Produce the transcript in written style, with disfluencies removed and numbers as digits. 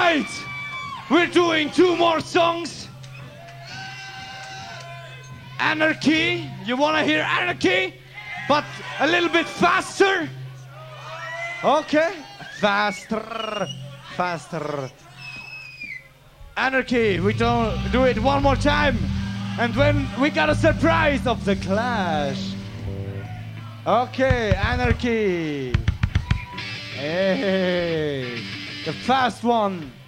right, we're doing 2 more songs. Anarchy, you wanna hear Anarchy? But a little bit faster? Okay, faster. Anarchy, we don't do it one more time. And when we got a surprise of the Clash. Okay, Anarchy. Hey, the fast one.